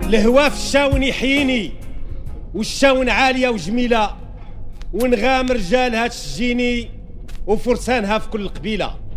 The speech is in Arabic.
الهوا في الشاون يحييني والشاون عالية وجميلة ونغام رجالها تشجيني وفرسانها في كل قبيلة.